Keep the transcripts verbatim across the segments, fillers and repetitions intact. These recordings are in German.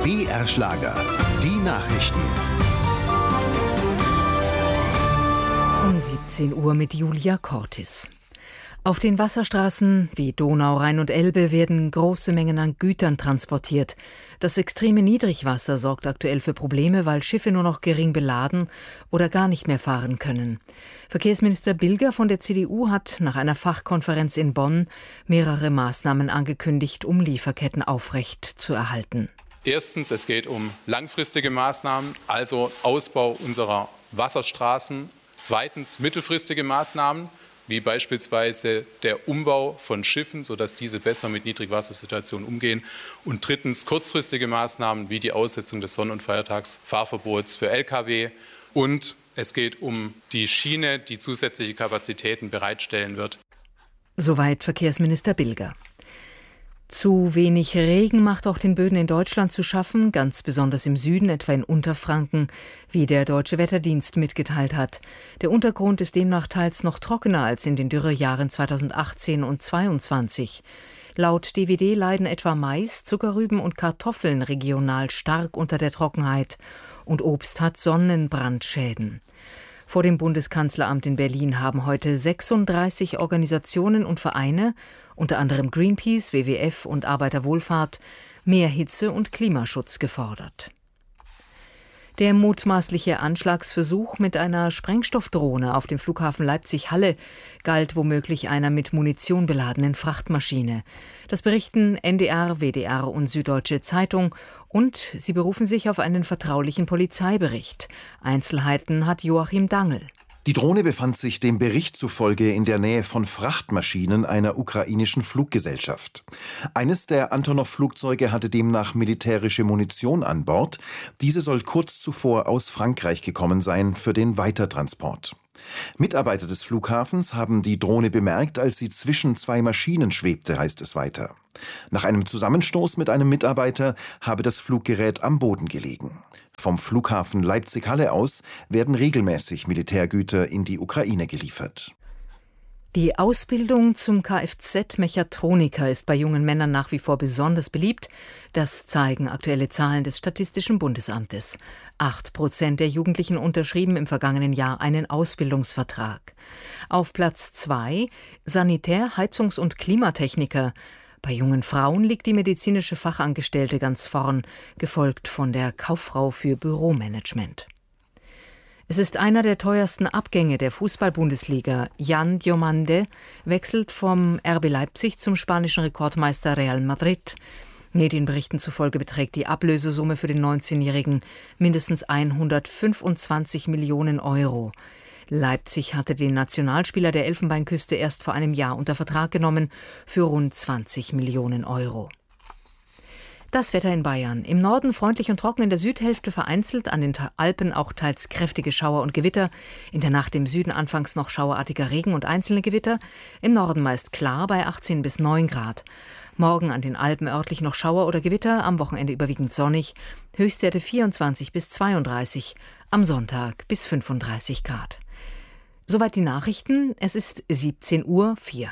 B R Schlager. Die Nachrichten. Um siebzehn Uhr mit Julia Cortis. Auf den Wasserstraßen wie Donau, Rhein und Elbe werden große Mengen an Gütern transportiert. Das extreme Niedrigwasser sorgt aktuell für Probleme, weil Schiffe nur noch gering beladen oder gar nicht mehr fahren können. Verkehrsminister Bilger von der C D U hat nach einer Fachkonferenz in Bonn mehrere Maßnahmen angekündigt, um Lieferketten aufrecht zu erhalten. Erstens, es geht um langfristige Maßnahmen, also Ausbau unserer Wasserstraßen. Zweitens, mittelfristige Maßnahmen, wie beispielsweise der Umbau von Schiffen, sodass diese besser mit Niedrigwassersituationen umgehen. Und drittens, kurzfristige Maßnahmen wie die Aussetzung des Sonn- und Feiertagsfahrverbots für L K W. Und es geht um die Schiene, die zusätzliche Kapazitäten bereitstellen wird. Soweit Verkehrsminister Bilger. Zu wenig Regen macht auch den Böden in Deutschland zu schaffen, ganz besonders im Süden, etwa in Unterfranken, wie der Deutsche Wetterdienst mitgeteilt hat. Der Untergrund ist demnach teils noch trockener als in den Dürrejahren zweitausendachtzehn und zweitausendzweiundzwanzig. Laut D W D leiden etwa Mais, Zuckerrüben und Kartoffeln regional stark unter der Trockenheit und Obst hat Sonnenbrandschäden. Vor dem Bundeskanzleramt in Berlin haben heute sechsunddreißig Organisationen und Vereine, unter anderem Greenpeace, W W F und Arbeiterwohlfahrt, mehr Hitze- und Klimaschutz gefordert. Der mutmaßliche Anschlagsversuch mit einer Sprengstoffdrohne auf dem Flughafen Leipzig-Halle galt womöglich einer mit Munition beladenen Frachtmaschine. Das berichten N D R, W D R und Süddeutsche Zeitung und sie berufen sich auf einen vertraulichen Polizeibericht. Einzelheiten hat Joachim Dangel. Die Drohne befand sich dem Bericht zufolge in der Nähe von Frachtmaschinen einer ukrainischen Fluggesellschaft. Eines der Antonov-Flugzeuge hatte demnach militärische Munition an Bord. Diese soll kurz zuvor aus Frankreich gekommen sein für den Weitertransport. Mitarbeiter des Flughafens haben die Drohne bemerkt, als sie zwischen zwei Maschinen schwebte, heißt es weiter. Nach einem Zusammenstoß mit einem Mitarbeiter habe das Fluggerät am Boden gelegen. Vom Flughafen Leipzig-Halle aus werden regelmäßig Militärgüter in die Ukraine geliefert. Die Ausbildung zum Kfz-Mechatroniker ist bei jungen Männern nach wie vor besonders beliebt. Das zeigen aktuelle Zahlen des Statistischen Bundesamtes. Acht Prozent der Jugendlichen unterschrieben im vergangenen Jahr einen Ausbildungsvertrag. Auf Platz zwei Sanitär-, Heizungs- und Klimatechniker. Bei jungen Frauen liegt die medizinische Fachangestellte ganz vorn, gefolgt von der Kauffrau für Büromanagement. Es ist einer der teuersten Abgänge der Fußball-Bundesliga. Jan Diomande wechselt vom R B Leipzig zum spanischen Rekordmeister Real Madrid. Medienberichten zufolge beträgt die Ablösesumme für den neunzehnjährigen mindestens hundertfünfundzwanzig Millionen Euro. Leipzig hatte den Nationalspieler der Elfenbeinküste erst vor einem Jahr unter Vertrag genommen für rund zwanzig Millionen Euro. Das Wetter in Bayern. Im Norden freundlich und trocken, in der Südhälfte vereinzelt, an den Alpen auch teils kräftige Schauer und Gewitter. In der Nacht im Süden anfangs noch schauerartiger Regen und einzelne Gewitter. Im Norden meist klar bei achtzehn bis neun Grad. Morgen an den Alpen örtlich noch Schauer oder Gewitter, am Wochenende überwiegend sonnig. Höchstwerte vierundzwanzig bis zweiunddreißig, am Sonntag bis fünfunddreißig Grad. Soweit die Nachrichten. Es ist siebzehn Uhr vier.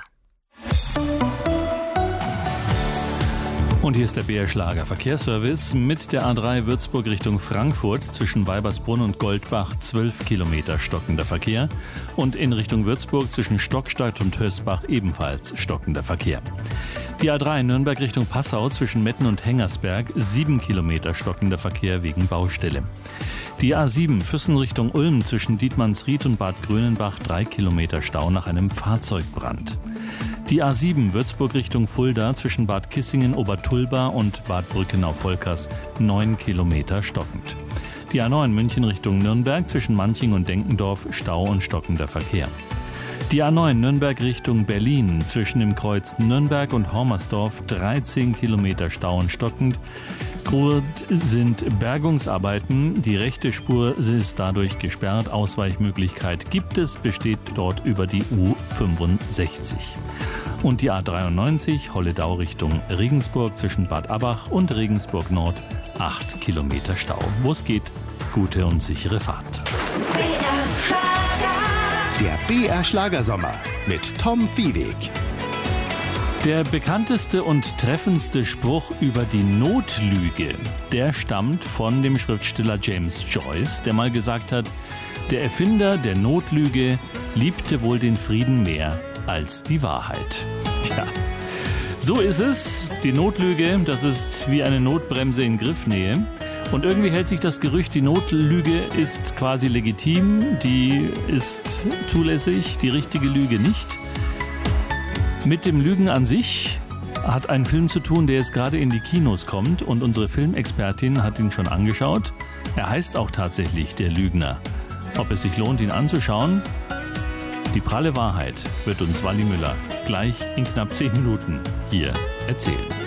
Und hier ist der B R Schlager Verkehrsservice mit der A drei Würzburg Richtung Frankfurt zwischen Weibersbrunn und Goldbach zwölf Kilometer stockender Verkehr und in Richtung Würzburg zwischen Stockstadt und Hösbach ebenfalls stockender Verkehr. Die A drei Nürnberg Richtung Passau zwischen Metten und Hengersberg sieben Kilometer stockender Verkehr wegen Baustelle. Die A sieben Füssen Richtung Ulm zwischen Dietmannsried und Bad Grönenbach drei Kilometer Stau nach einem Fahrzeugbrand. Die A sieben Würzburg Richtung Fulda zwischen Bad Kissingen, Obertulba und Bad Brückenau-Volkers neun Kilometer stockend. Die A neun München Richtung Nürnberg zwischen Manching und Denkendorf Stau und stockender Verkehr. Die A neun Nürnberg Richtung Berlin zwischen dem Kreuz Nürnberg und Hormersdorf dreizehn Kilometer Stau und stockend. Grund sind Bergungsarbeiten. Die rechte Spur ist dadurch gesperrt. Ausweichmöglichkeit gibt es, besteht dort über die U fünfundsechzig. Und die A dreiundneunzig Holledau Richtung Regensburg zwischen Bad Abbach und Regensburg Nord acht Kilometer Stau. Wo es geht, gute und sichere Fahrt. Der B R Schlagersommer mit Tom Viehweg. Der bekannteste und treffendste Spruch über die Notlüge, der stammt von dem Schriftsteller James Joyce, der mal gesagt hat, der Erfinder der Notlüge liebte wohl den Frieden mehr als die Wahrheit. Tja, so ist es. Die Notlüge, das ist wie eine Notbremse in Griffnähe. Und irgendwie hält sich das Gerücht, die Notlüge ist quasi legitim, die ist zulässig, die richtige Lüge nicht. Mit dem Lügen an sich hat ein Film zu tun, der jetzt gerade in die Kinos kommt und unsere Filmexpertin hat ihn schon angeschaut. Er heißt auch tatsächlich Der Lügner. Ob es sich lohnt, ihn anzuschauen? Die pralle Wahrheit wird uns Wally Müller gleich in knapp zehn Minuten hier erzählen.